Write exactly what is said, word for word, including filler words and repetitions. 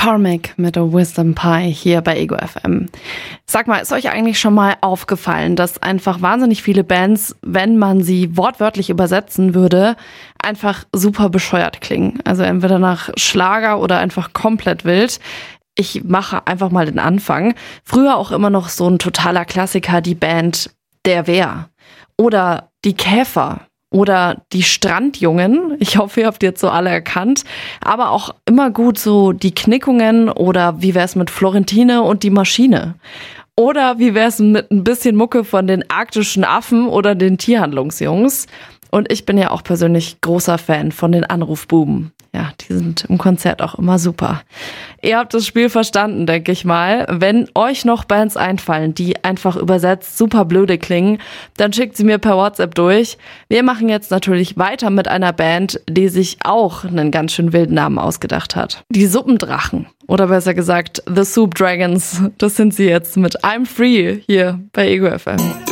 Karmic mit der Wisdom Pie hier bei Ego F M. Sag mal, ist euch eigentlich schon mal aufgefallen, dass einfach wahnsinnig viele Bands, wenn man sie wortwörtlich übersetzen würde, einfach super bescheuert klingen? Also entweder nach Schlager oder einfach komplett wild. Ich mache einfach mal den Anfang. Früher auch immer noch so ein totaler Klassiker, die Band Der Wer oder die Käfer. Oder die Strandjungen, ich hoffe, ihr habt jetzt so alle erkannt, aber auch immer gut so die Knickungen oder wie wär's mit Florentine und die Maschine? Oder wie wär's mit ein bisschen Mucke von den arktischen Affen oder den Tierhandlungsjungs? Und ich bin ja auch persönlich großer Fan von den Anrufbuben. Ja, die sind im Konzert auch immer super. Ihr habt das Spiel verstanden, denke ich mal. Wenn euch noch Bands einfallen, die einfach übersetzt super blöde klingen, dann schickt sie mir per WhatsApp durch. Wir machen jetzt natürlich weiter mit einer Band, die sich auch einen ganz schön wilden Namen ausgedacht hat. Die Suppendrachen. Oder besser gesagt, The Soup Dragons. Das sind sie jetzt mit I'm Free hier bei Ego F M.